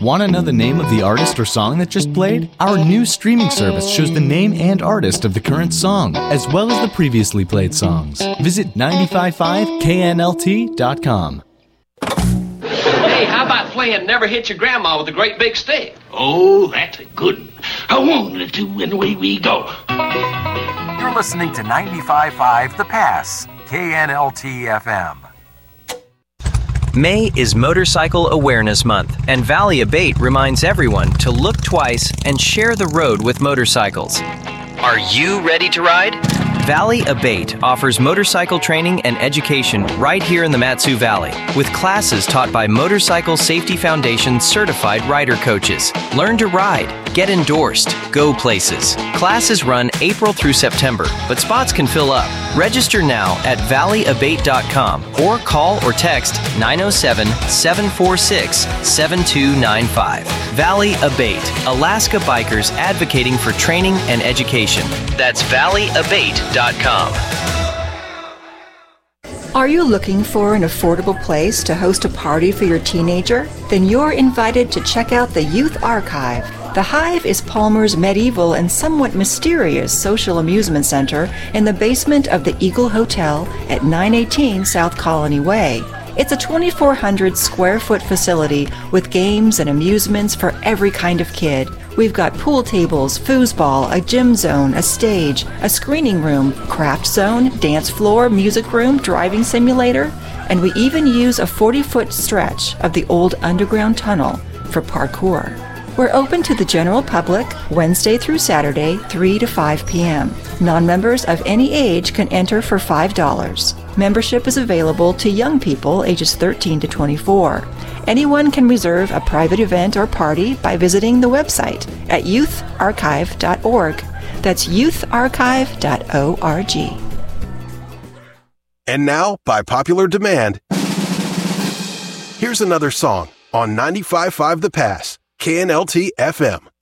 Want to know the name of the artist or song that just played? Our new streaming service shows the name and artist of the current song, as well as the previously played songs. Visit 955knlt.com. Hey, how about playing Never Hit Your Grandma with a great big stick? Oh, that's a good one. A 1, a 2, and away we go. You're listening to 95.5 The Pass, KNLT FM. May is Motorcycle Awareness Month, and Valley Abate reminds everyone to look twice and share the road with motorcycles. Are you ready to ride? Valley Abate offers motorcycle training and education right here in the Mat-Su Valley, with classes taught by Motorcycle Safety Foundation certified rider coaches. Learn to ride, get endorsed, go places. Classes run April through September, but spots can fill up. Register now at valleyabate.com or call or text 907-746-7295. Valley Abate, Alaska bikers advocating for training and education. That's valleyabate.com. Are you looking for an affordable place to host a party for your teenager? Then you're invited to check out the Youth Archive. The Hive is Palmer's medieval and somewhat mysterious social amusement center in the basement of the Eagle Hotel at 918 South Colony Way. It's a 2,400 square foot facility with games and amusements for every kind of kid. We've got pool tables, foosball, a gym zone, a stage, a screening room, craft zone, dance floor, music room, driving simulator, and we even use a 40-foot stretch of the old underground tunnel for parkour. We're open to the general public Wednesday through Saturday, 3 to 5 p.m. Non-members of any age can enter for $5. Membership is available to young people ages 13 to 24. Anyone can reserve a private event or party by visiting the website at youtharchive.org. That's youtharchive.org. And now, by popular demand, here's another song on 95.5 The Pass, KNLT FM.